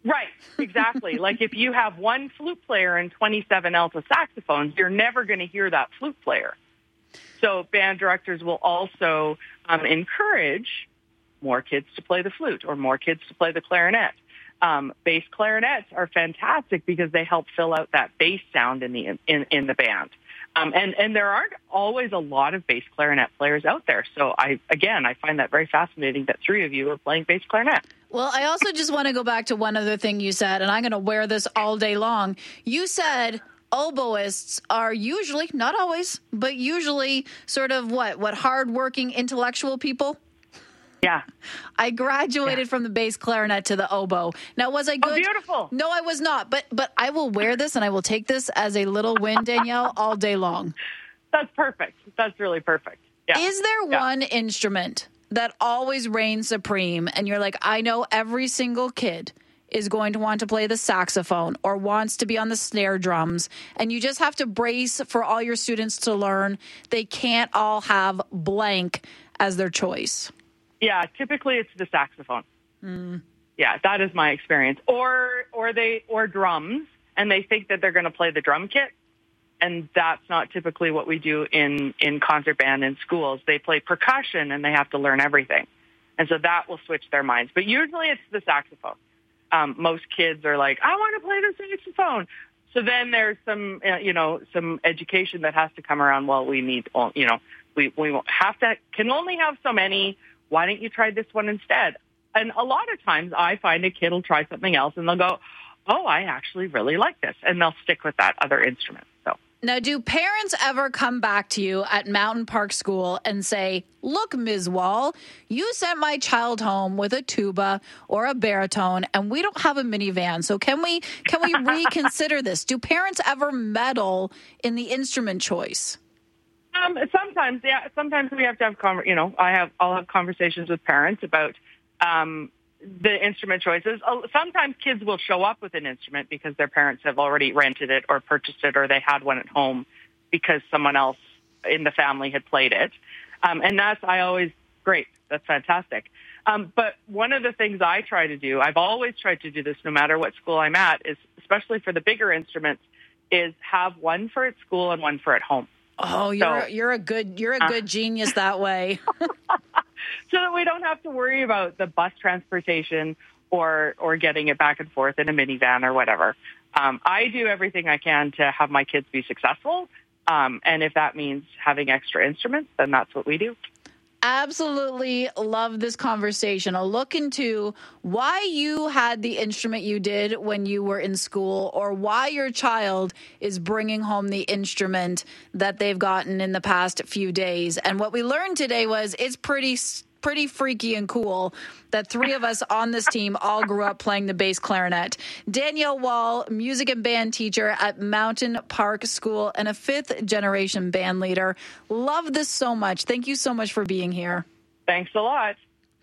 Right, exactly. Like if you have one flute player and 27 alto saxophones, you're never going to hear that flute player. So band directors will also encourage more kids to play the flute or more kids to play the clarinet. Bass clarinets are fantastic because they help fill out that bass sound in the band. And there aren't always a lot of bass clarinet players out there. So I find that very fascinating that three of you are playing bass clarinet. Well, I also just want to go back to one other thing you said, and I'm going to wear this all day long. You said oboists are usually, not always, but usually sort of what hardworking intellectual people? Yeah. I graduated from the bass clarinet to the oboe. Now, was I good? Oh, beautiful. No, I was not. But I will wear this and I will take this as a little win, Danielle, all day long. That's perfect. That's really perfect. Yeah. Is there one instrument that always reigns supreme and you're like, I know every single kid is going to want to play the saxophone or wants to be on the snare drums, and you just have to brace for all your students to learn they can't all have blank as their choice? Yeah, typically it's the saxophone. Yeah, that is my experience. Or drums, and they think that they're going to play the drum kit, and that's not typically what we do in concert band in schools. They play percussion, and they have to learn everything, and so that will switch their minds. But usually it's the saxophone. Most kids are like, I want to play the saxophone. So then there's some education that has to come around. Well, we need, we won't can only have so many. Why don't you try this one instead? And a lot of times I find a kid will try something else and they'll go, oh, I actually really like this. And they'll stick with that other instrument. So now, do parents ever come back to you at Mountain Park School and say, look, Ms. Wall, you sent my child home with a tuba or a baritone and we don't have a minivan. So can we reconsider this? Do parents ever meddle in the instrument choice? Sometimes, yeah. Sometimes we have to have, I'll have conversations with parents about the instrument choices. Sometimes kids will show up with an instrument because their parents have already rented it or purchased it, or they had one at home because someone else in the family had played it. And that's great. That's fantastic. But one of the things I try to do, I've always tried to do this no matter what school I'm at, is especially for the bigger instruments, is have one for at school and one for at home. Oh, you're a good genius that way. So that we don't have to worry about the bus transportation or getting it back and forth in a minivan or whatever. I do everything I can to have my kids be successful. And if that means having extra instruments, then that's what we do. Absolutely love this conversation. A look into why you had the instrument you did when you were in school, or why your child is bringing home the instrument that they've gotten in the past few days. And what we learned today was it's pretty freaky and cool that three of us on this team all grew up playing the bass clarinet. Danielle Wall, music and band teacher at Mountain Park School and a fifth-generation band leader. Love this so much. Thank you so much for being here. Thanks a lot.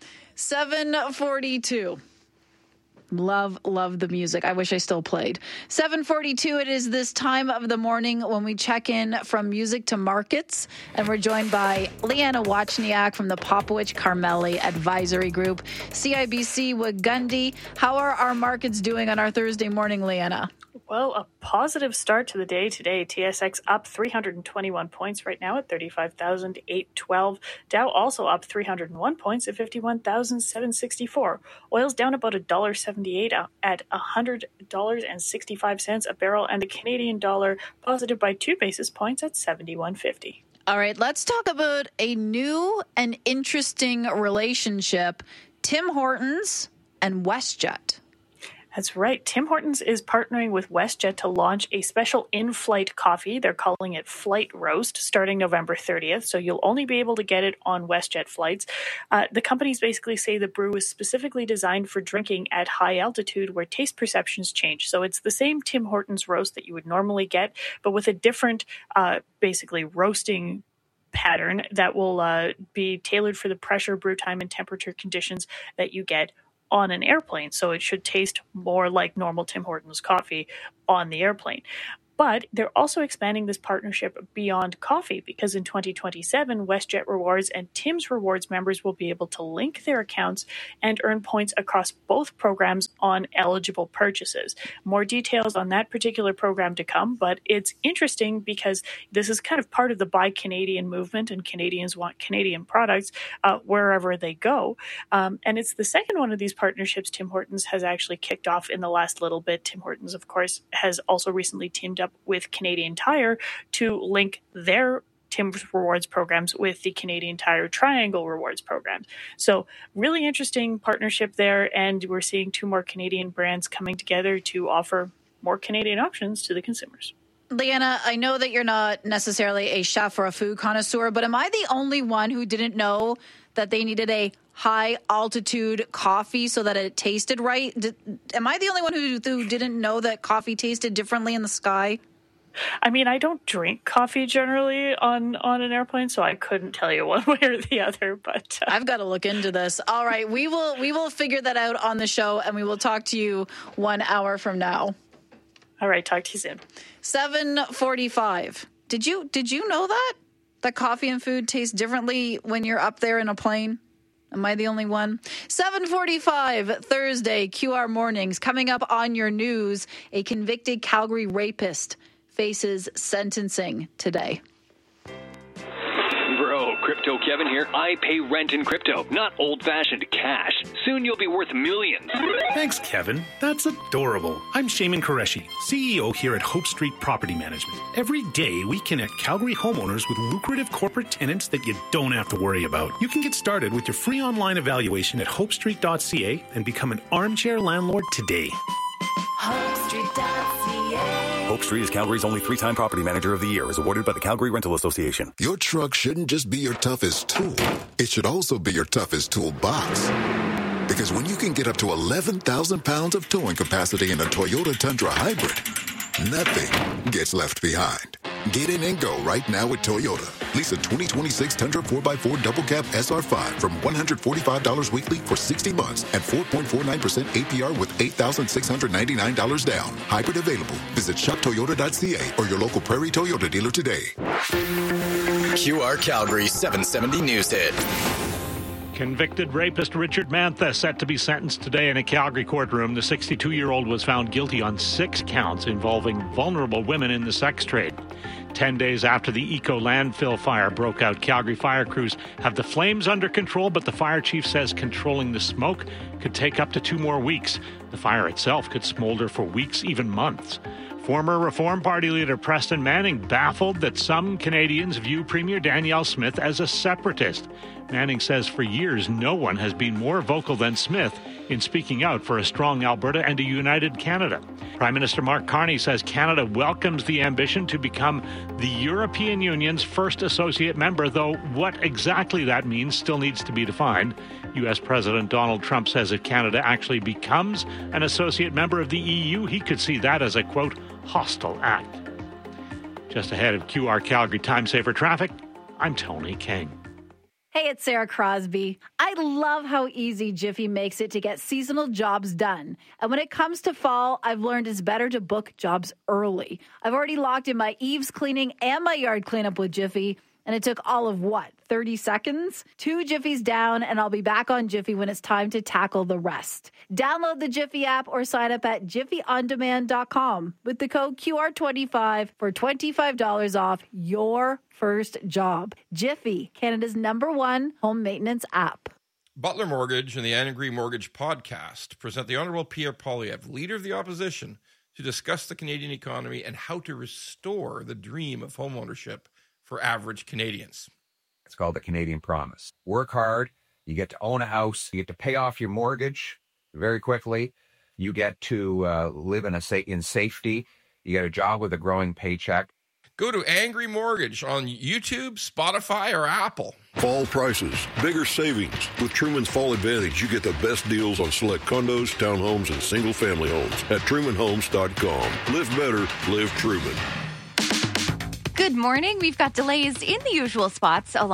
7:42. Love the music. I wish I still played. 7:42, it is this time of the morning when we check in from music to markets, and we're joined by Leanna Wachniak from the Popowich Carmeli Advisory Group, CIBC Wagundi. How are our markets doing on our Thursday morning, Leanna? Well, a positive start to the day today. TSX up 321 points right now at 35,812. Dow also up 301 points at 51,764. Oil's down about $1.78 at $100.65 a barrel, and the Canadian dollar positive by 2 basis points at 71.50. All right, let's talk about a new and interesting relationship, Tim Hortons and WestJet. That's right. Tim Hortons is partnering with WestJet to launch a special in-flight coffee. They're calling it Flight Roast, starting November 30th. So you'll only be able to get it on WestJet flights. The companies basically say the brew is specifically designed for drinking at high altitude where taste perceptions change. So it's the same Tim Hortons roast that you would normally get, but with a different, basically roasting pattern that will be tailored for the pressure, brew time, and temperature conditions that you get on an airplane. So it should taste more like normal Tim Hortons coffee on the airplane. But they're also expanding this partnership beyond coffee, because in 2027, WestJet Rewards and Tim's Rewards members will be able to link their accounts and earn points across both programs on eligible purchases. More details on that particular program to come, but it's interesting because this is kind of part of the Buy Canadian movement, and Canadians want Canadian products wherever they go. And it's the second one of these partnerships Tim Hortons has actually kicked off in the last little bit. Tim Hortons, of course, has also recently teamed up with Canadian Tire to link their Tim's Rewards programs with the Canadian Tire Triangle Rewards programs. So really interesting partnership there, and we're seeing two more Canadian brands coming together to offer more Canadian options to the consumers. Leanna, I know that you're not necessarily a chef or a food connoisseur, but am I the only one who didn't know that they needed a high altitude coffee so that it tasted right? Am I the only one who didn't know that coffee tasted differently in the sky? I mean, I don't drink coffee generally on an airplane, so I couldn't tell you one way or the other. But I've got to look into this. All right, we will figure that out on the show, and we will talk to you 1 hour from now. All right, talk to you soon. 7:45. Did you know that coffee and food taste differently when you're up there in a plane? Am I the only one? 7:45 Thursday, QR Mornings. Coming up on your news, a convicted Calgary rapist faces sentencing today. Bro, Crypto Kevin here. I pay rent in crypto, not old-fashioned cash. Soon you'll be worth millions. Thanks, Kevin. That's adorable. I'm Shaman Qureshi, CEO here at Hope Street Property Management. Every day, we connect Calgary homeowners with lucrative corporate tenants that you don't have to worry about. You can get started with your free online evaluation at hopestreet.ca and become an armchair landlord today. HopeStreet.ca. Hope Street is Calgary's only 3-time Property Manager of the Year, is awarded by the Calgary Rental Association. Your truck shouldn't just be your toughest tool. It should also be your toughest toolbox. Because when you can get up to 11,000 pounds of towing capacity in a Toyota Tundra Hybrid, nothing gets left behind. Get in and go right now at Toyota. Lease a 2026 Tundra 4x4 Double Cab SR5 from $145 weekly for 60 months at 4.49% APR with $8,699 down. Hybrid available. Visit shoptoyota.ca or your local Prairie Toyota dealer today. QR Calgary 770 News Hit. Convicted rapist Richard Mantha set to be sentenced today in a Calgary courtroom. The 62-year-old was found guilty on 6 counts involving vulnerable women in the sex trade. 10 days after the Eco landfill fire broke out, Calgary fire crews have the flames under control, but the fire chief says controlling the smoke could take up to 2 more weeks. The fire itself could smolder for weeks, even months. Former Reform Party leader Preston Manning baffled that some Canadians view Premier Danielle Smith as a separatist. Manning says for years no one has been more vocal than Smith in speaking out for a strong Alberta and a united Canada. Prime Minister Mark Carney says Canada welcomes the ambition to become the European Union's first associate member, though what exactly that means still needs to be defined. U.S. President Donald Trump says if Canada actually becomes an associate member of the EU, he could see that as a, quote, hostile act. Just ahead of QR Calgary Time Saver Traffic, I'm Tony King. Hey, it's Sarah Crosby. I love how easy Jiffy makes it to get seasonal jobs done. And when it comes to fall, I've learned it's better to book jobs early. I've already locked in my eaves cleaning and my yard cleanup with Jiffy, and it took all of, 30 seconds? 2 Jiffies down, and I'll be back on Jiffy when it's time to tackle the rest. Download the Jiffy app or sign up at jiffyondemand.com with the code QR25 for $25 off your first job. Jiffy, Canada's #1 home maintenance app. Butler Mortgage and the Angry Mortgage podcast present the Honourable Pierre Poilievre, Leader of the Opposition, to discuss the Canadian economy and how to restore the dream of homeownership for average Canadians. It's called the Canadian Promise. Work hard, you get to own a house, you get to pay off your mortgage very quickly, you get to live in safety, you get a job with a growing paycheck. Go to Angry Mortgage on YouTube, Spotify, or Apple. Fall prices, bigger savings. With Truman's Fall Advantage, you get the best deals on select condos, townhomes, and single-family homes at TrumanHomes.com. Live better, live Truman. Good morning. We've got delays in the usual spots along